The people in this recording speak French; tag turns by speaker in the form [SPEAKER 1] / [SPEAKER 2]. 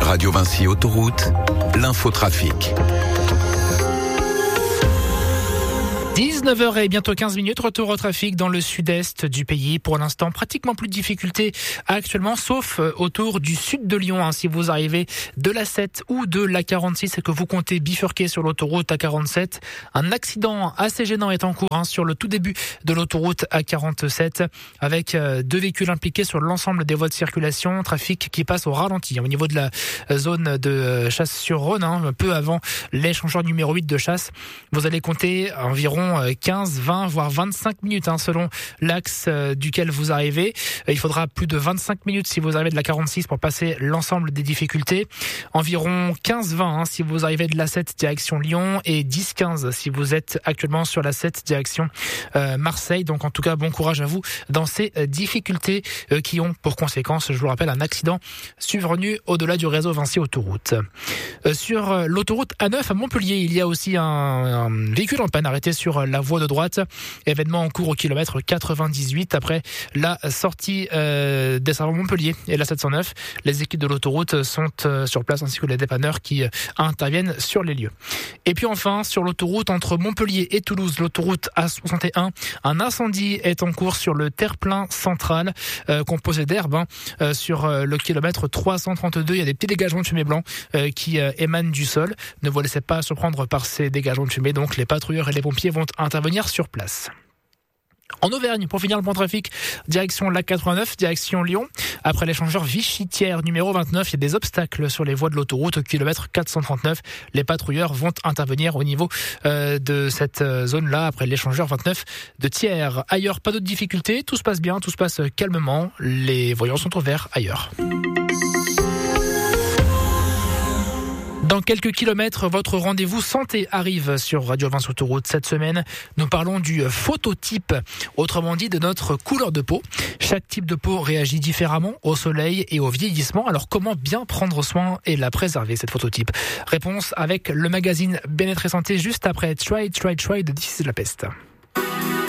[SPEAKER 1] Radio Vinci Autoroute, l'infotrafic.
[SPEAKER 2] 19h et bientôt 15 minutes, retour au trafic dans le sud-est du pays. Pour l'instant, pratiquement plus de difficultés actuellement, sauf autour du sud de Lyon. Si vous arrivez de la 7 ou de la 46 et que vous comptez bifurquer sur l'autoroute A47, un accident assez gênant est en cours sur le tout début de l'autoroute A47 avec deux véhicules impliqués sur l'ensemble des voies de circulation. Trafic qui passe au ralenti au niveau de la zone de Chasse-sur-Rhône, peu avant l'échangeur numéro 8 de Chasse. Vous allez compter environ 15, 20, voire 25 minutes selon l'axe duquel vous arrivez. Il faudra plus de 25 minutes si vous arrivez de la 46 pour passer l'ensemble des difficultés. Environ 15-20 si vous arrivez de la 7 direction Lyon et 10-15 si vous êtes actuellement sur la 7 direction Marseille. Donc en tout cas, bon courage à vous dans ces difficultés qui ont pour conséquence, je vous le rappelle, un accident survenu au-delà du réseau Vinci Autoroute. Sur l'autoroute A9 à Montpellier, il y a aussi un véhicule en panne arrêté sur la voie de droite. Événement en cours au kilomètre 98 après la sortie desservant Montpellier et la 709. Les équipes de l'autoroute sont sur place ainsi que les dépanneurs qui interviennent sur les lieux. Et puis enfin, sur l'autoroute entre Montpellier et Toulouse, l'autoroute A61, un incendie est en cours sur le terre-plein central composé d'herbe sur le kilomètre 332. Il y a des petits dégagements de fumée blanc qui émanent du sol. Ne vous laissez pas surprendre par ces dégagements de fumée. Donc les patrouilleurs et les pompiers vont intervenir sur place. En Auvergne, pour finir le point trafic, direction l'A89, direction Lyon. Après l'échangeur Vichy-Thiers numéro 29, il y a des obstacles sur les voies de l'autoroute au kilomètre 439. Les patrouilleurs vont intervenir au niveau de cette zone-là après l'échangeur 29 de Thiers. Ailleurs, pas d'autres difficultés, tout se passe bien, tout se passe calmement. Les voyants sont au vert ailleurs. Dans quelques kilomètres, votre rendez-vous santé arrive sur Radio Vinci Autoroute. Cette semaine, nous parlons du phototype, autrement dit de notre couleur de peau. Chaque type de peau réagit différemment au soleil et au vieillissement. Alors comment bien prendre soin et la préserver, cette phototype? Réponse avec le magazine Bien-être et Santé juste après Try de This is la peste.